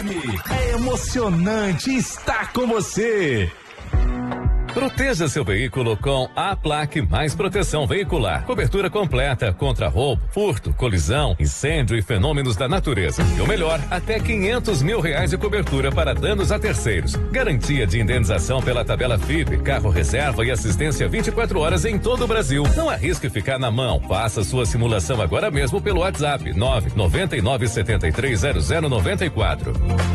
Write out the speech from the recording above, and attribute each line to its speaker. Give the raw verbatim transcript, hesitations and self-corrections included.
Speaker 1: M. É emocionante estar com você.
Speaker 2: Proteja seu veículo com a Plaque Mais Proteção Veicular. Cobertura completa contra roubo, furto, colisão, incêndio e fenômenos da natureza. E o melhor, até quinhentos mil reais de cobertura para danos a terceiros. Garantia de indenização pela tabela F I P, carro reserva e assistência vinte e quatro horas em todo o Brasil. Não arrisque ficar na mão. Faça sua simulação agora mesmo pelo WhatsApp nove nove nove sete três zero zero nove quatro.